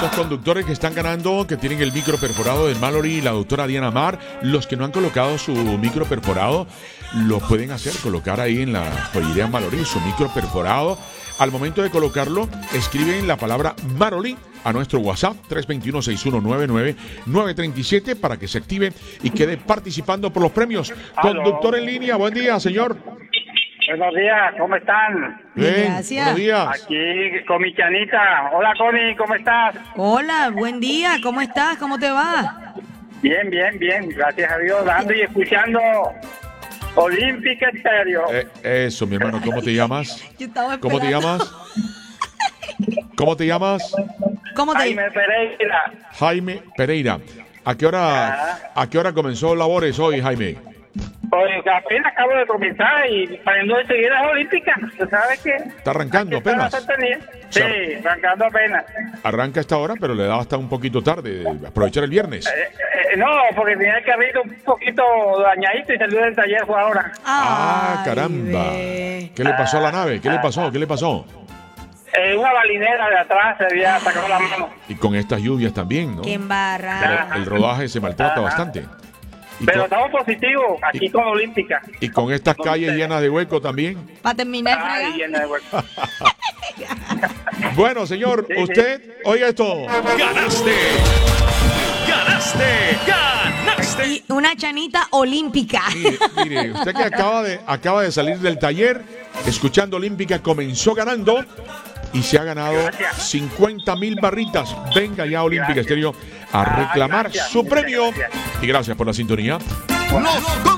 Estos conductores que están ganando, que tienen el micro perforado del Mallory y la doctora Diana Mar, los que no han colocado su micro perforado, lo pueden hacer, colocar ahí en la joyería Mallory su micro perforado. Al momento de colocarlo, escriben la palabra Mallory a nuestro WhatsApp 321-619-9937 para que se active y quede participando por los premios. Conductor en línea, buen día, señor. Buenos días, ¿cómo están? Bien, Gracias. buenos días. Aquí con mi Chanita. Hola, Connie, ¿cómo estás? Hola, buen día, ¿cómo estás? ¿Cómo te va? Bien, bien, bien, gracias a Dios. Dando y escuchando Olímpica Estéreo. Eso, mi hermano, ¿cómo te llamas? Yo estaba ¿Cómo te esperando. llamas? ¿Cómo te llamas? ¿Cómo te Jaime Pereira. Jaime Pereira. ¿A qué hora comenzó labores hoy, Jaime? Pues apenas acabo de comenzar y para seguir las Olímpicas. ¿Tú sabes qué? ¿Está arrancando Aquí está la apenas? sintonía. Sí, arrancando apenas. Arranca a esta hora, pero le da hasta un poquito tarde. Aprovechar el viernes. No, porque tenía el carrito un poquito dañadito y salió del taller fue ahora. Ah, Ay, caramba. ve. ¿Qué le pasó a la nave? ¿Qué le pasó? ¿Qué le pasó? Una balinera de atrás se había sacado la mano. Y con estas lluvias también, ¿no? Qué embarra. Pero el rodaje se maltrata bastante. Y Pero con, estamos positivos aquí con Olímpica. y con estas calles llenas de hueco también. Para terminar, Ay, Freya. llena de huecos. Bueno, señor, Sí, usted, oiga esto. ¡Ganaste! ¡Ganaste! ¡Ganaste! Y una chanita olímpica. Mire, usted que acaba de salir del taller, escuchando Olímpica, comenzó ganando y se ha ganado Gracias. 50,000 barritas. Venga ya, Olímpica Gracias. Estéreo, a reclamar Gracias, su muchas premio. gracias. Y gracias por la sintonía. ¡Los